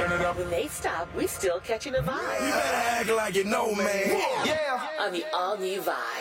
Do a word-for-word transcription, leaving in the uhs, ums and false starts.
Turn it up. When they stop, we still catching a vibe. You better act like you know, man. Yeah. On the all-new Vibe.